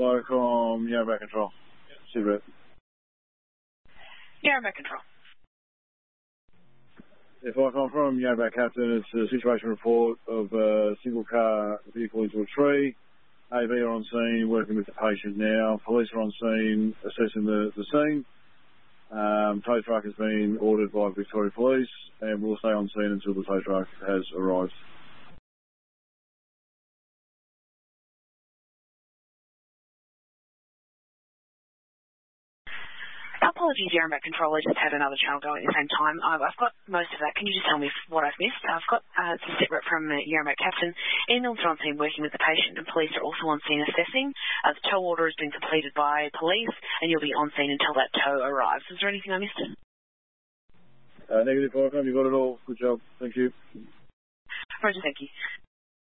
from Yarra Control. Cigarette. Yarra Control. If I come from Yarra Captain, it's a situation report of a single car vehicle into a tree. AV are on scene, working with the patient now. Police are on scene, assessing the scene. Tow truck has been ordered by Victoria Police, and we'll stay on scene until the tow truck has arrived. Apologies, Yarra Control. I just had another channel going at the same time. I've got most of that. Can you just tell me what I've missed? I've got it's a separate from Yarra Captain. Emails are on scene working with the patient, and police are also on scene assessing. The tow order has been completed by police, and you'll be on scene until that tow arrives. Is there anything I missed? Negative, Icon. You got it all. Good job. Thank you. Roger, thank you.